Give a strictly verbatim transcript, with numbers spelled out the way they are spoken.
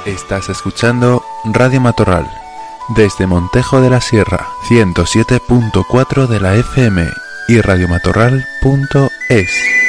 Estás escuchando Radio Matorral, desde Montejo de la Sierra, ciento siete punto cuatro de la F M y radiomatorral punto es.